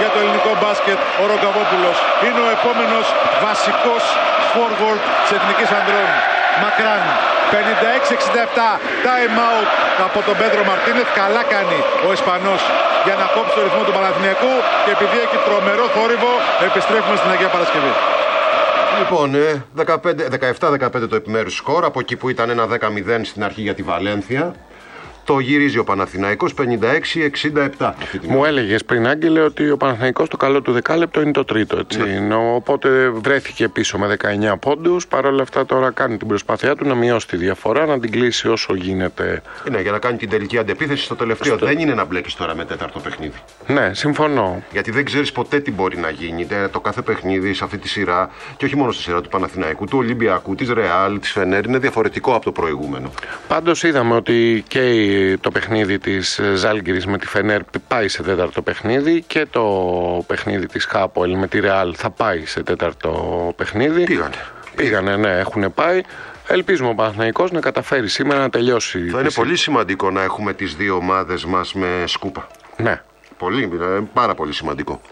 για το ελληνικό μπάσκετ. Ο Ρογκαβόπουλος είναι ο επόμενος βασικός forward της Εθνικής Ανδρών. Μακράν. 56-67. Time out από τον Πέντρο Μαρτίνεθ. Καλά κάνει ο Ισπανός για να κόψει το ρυθμό του Παναθηναϊκού. Και επειδή έχει τρομερό θόρυβο, επιστρέφουμε στην Αγία Παρασκευή. Λοιπόν, 17-15 το επιμέρους σκορ. Από εκεί που ήταν ένα 10-0 στην αρχή για τη Βαλένθια, το γυρίζει ο Παναθηναϊκός 56-67. Μου έλεγες πριν, Άγγελε, ότι ο Παναθηναϊκός το καλό του δεκάλεπτο είναι το τρίτο. Έτσι. Ναι. Οπότε βρέθηκε πίσω με 19 πόντους. Παρ' όλα αυτά τώρα κάνει την προσπάθειά του να μειώσει τη διαφορά, να την κλείσει όσο γίνεται. Ναι, για να κάνει την τελική αντεπίθεση στο τελευταίο. Δεν είναι να μπλέκεις τώρα με τέταρτο παιχνίδι. Ναι, συμφωνώ. Γιατί δεν ξέρεις ποτέ τι μπορεί να γίνει. Το κάθε παιχνίδι σε αυτή τη σειρά, και όχι μόνο στη σειρά του Παναθηναϊκού, του Ολυμπιακού, της Ρεάλ, της Φενέρ, είναι διαφορετικό από το προηγούμενο. Πάντως είδαμε ότι και το παιχνίδι της Ζάλγκιρις με τη Φενέρ πάει σε τέταρτο παιχνίδι και το παιχνίδι της Χάπολ με τη Ρεάλ θα πάει σε τέταρτο παιχνίδι. Πήγανε, ναι, έχουν πάει. Ελπίζουμε ο Παναθηναϊκός να καταφέρει σήμερα να τελειώσει. Θα είναι πολύ σημαντικό να έχουμε τις δύο ομάδες μας με σκούπα. Ναι. Πάρα πολύ σημαντικό.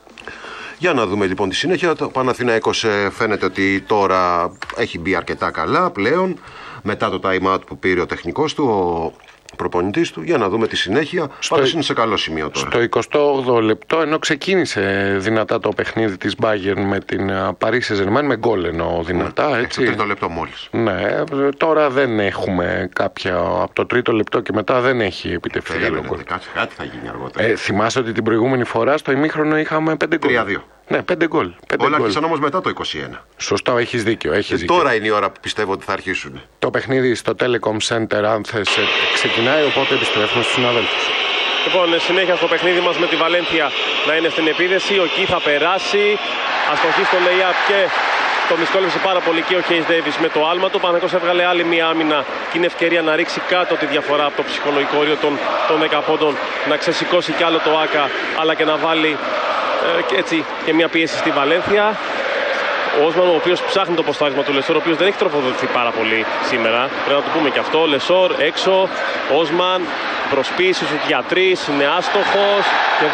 Για να δούμε λοιπόν τη συνέχεια. Το Παναθηναϊκός φαίνεται ότι τώρα έχει μπει αρκετά καλά πλέον. Μετά το time out που πήρε ο τεχνικός του, ο προπονητής του, για να δούμε τη συνέχεια. Πάντως είναι σε καλό σημείο τώρα. Στο 28ο λεπτό, ενώ ξεκίνησε δυνατά το παιχνίδι της Bayern με την Paris Saint-Germain, με γκολ εννοώ δυνατά. Έτσι. Στο τρίτο λεπτό μόλις. Ναι, τώρα δεν έχουμε κάποια. Από το τρίτο λεπτό και μετά δεν έχει επιτευχθεί άλλο γκολ. Κάτι θα γίνει αργότερα. Θυμάσαι ότι την προηγούμενη φορά στο ημίχρονο είχαμε 5 γκολ. 3-2. Ναι, 5 γκολ. Όλα άρχισαν όμως μετά το 21. Σωστά, έχεις δίκιο. Τώρα είναι η ώρα που πιστεύω ότι θα αρχίσουν. Το παιχνίδι στο Telecom Center, αν θες, ξεκινάει, οπότε επιστρέφουμε στους συναδέλφους. Λοιπόν, συνέχεια στο παιχνίδι μας με τη Βαλένθια να είναι στην επίδεση. Ο Κι θα περάσει, αστοχή στο lay-up και το δυσκόλεψε πάρα πολύ και ο Hayes Davis με το άλμα του. Ο Παναθηναϊκός έβγαλε άλλη μία άμυνα και είναι ευκαιρία να ρίξει κάτω τη διαφορά από το ψυχολογικό όριο των 10 πόντων, να ξεσηκώσει κι άλλο το Άκα, αλλά και να βάλει έτσι και μια πίεση στη Βαλένθια. Ο Όσμαν, ο οποίος ψάχνει το ποστάρισμα του Λεσόρ, ο οποίος δεν έχει τροφοδοτηθεί πάρα πολύ σήμερα. Πρέπει να το πούμε και αυτό. Λεσόρ έξω, Όσμαν, προσπίση στους 3, είναι άστοχος.